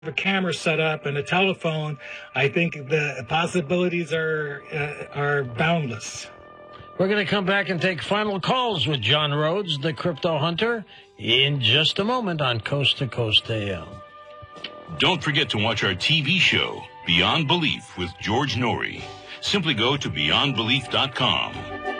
a camera set up and a telephone, I think the possibilities are boundless. We're going to come back and take final calls with John Rhodes, the crypto hunter, in just a moment on Coast to Coast AM. Don't forget to watch our TV show, Beyond Belief with George Norrie. Simply go to beyondbelief.com.